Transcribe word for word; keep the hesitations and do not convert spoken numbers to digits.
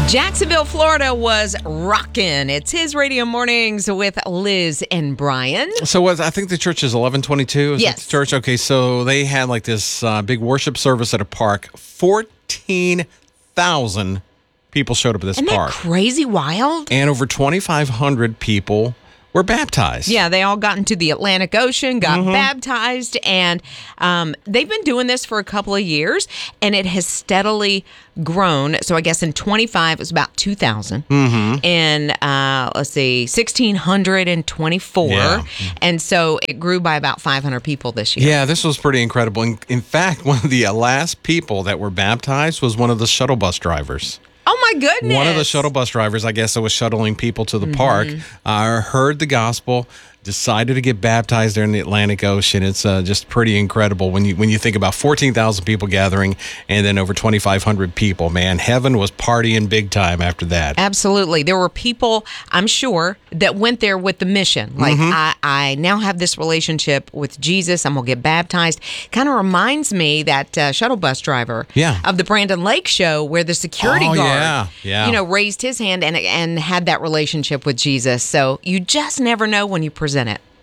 Jacksonville, Florida was rocking. It's his Radio Mornings with Liz and Brian. So what, I think the church is eleven twenty-two. Is Yes. that the church? Okay, so they had like this uh, big worship service at a park. fourteen thousand people showed up at this Isn't park. that crazy wild? And over twenty-five hundred people were baptized. Yeah, they all got into the Atlantic Ocean, got Mm-hmm. baptized, and um, they've been doing this for a couple of years, and it has steadily grown. So I guess in twenty-five, it was about two thousand. Mm-hmm. In, uh, let's see, sixteen twenty-four. Yeah. And so it grew by about five hundred people this year. Yeah, this was pretty incredible. In, in fact, one of the uh, last people that were baptized was one of the shuttle bus drivers. Oh, my goodness. One of the shuttle bus drivers, I guess, that was shuttling people to the Mm-hmm. park, uh, heard the gospel, decided to get baptized there in the Atlantic Ocean. It's uh, just pretty incredible when you when you think about fourteen thousand people gathering and then over twenty-five hundred people. Man, heaven was partying big time after that. Absolutely. There were people, I'm sure, that went there with the mission. Like, Mm-hmm. I, I now have this relationship with Jesus. I'm going to get baptized. Kind of reminds me that uh, shuttle bus driver Yeah. of the Brandon Lake show where the security Oh, guard, yeah, yeah. you know, raised his hand and, and had that relationship with Jesus. So you just never know when you present it.